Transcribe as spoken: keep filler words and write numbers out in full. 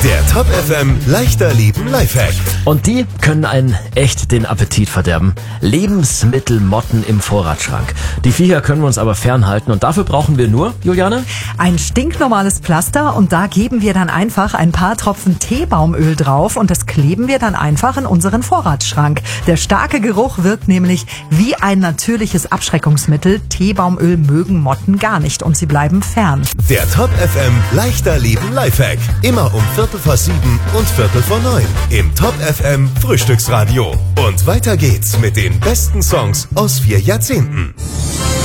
Der Top F M leichter Leben Lifehack. Und die können einen echt den Appetit verderben. Lebensmittelmotten im Vorratsschrank. Die Viecher können wir uns aber fernhalten und dafür brauchen wir nur, Juliane? Ein stinknormales Pflaster und da geben wir dann einfach ein paar Tropfen Teebaumöl drauf und das kleben wir dann einfach in unseren Vorratsschrank. Der starke Geruch wirkt nämlich wie ein natürliches Abschreckungsmittel. Teebaumöl mögen Motten gar nicht und sie bleiben fern. Der Top F M leichter Leben Lifehack. Immer um Viertel vor sieben und Viertel vor neun im Top F M Frühstücksradio. Und weiter geht's mit den besten Songs aus vier Jahrzehnten.